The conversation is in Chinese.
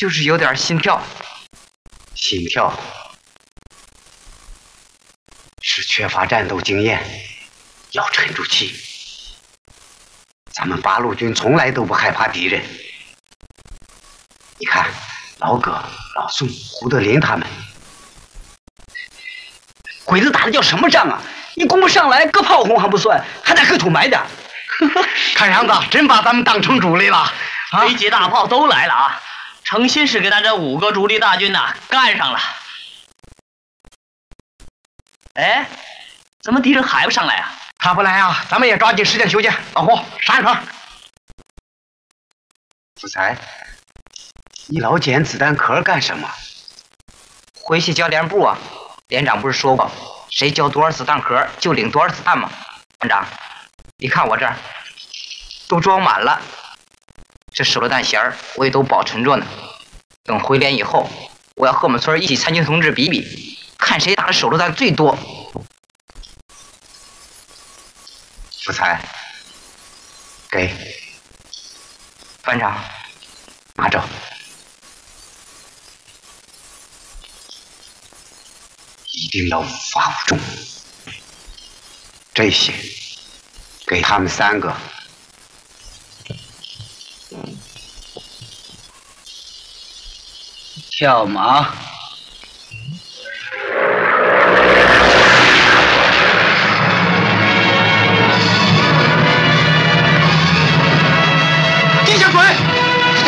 就是有点心跳。 心跳是缺乏战斗经验，要沉住气。咱们八路军从来都不害怕敌人。你看，老葛、老宋、胡德林他们， 鬼子打的叫什么仗啊？一攻不上来，个炮轰还不算，还得黑土埋的。 看样子真把咱们当成主力了。 飞机大炮都来了啊！诚心是给咱这5个主力大军呐干上了。哎，怎么敌人还不上来啊？ 他不来啊，咱们也抓紧时间休息。老胡，上一块。福才，你老捡子弹壳干什么？ 回去交连部啊。连长不是说过，谁交多少子弹壳就领多少子弹吗？班长，你看我这儿都装满了，这手榴弹弦儿我也都保存着呢。等回连以后，我要和我们村一起参军同志比比，看谁打的手榴弹最多。 福才，给班长， 拿着。一定要无法无中。这些给他们3个。 跳马。